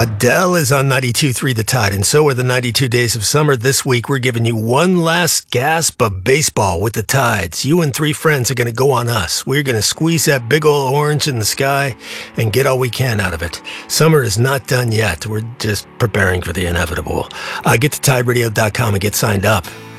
Adele is on 92.3 The Tide, and so are the 92 Days of Summer. This week, we're giving you one last gasp of baseball with the Tides. You and three friends are going to go on us. We're going to squeeze that big old orange in the sky and get all we can out of it. Summer is not done yet. We're just preparing for the inevitable. Get to TideRadio.com and get signed up.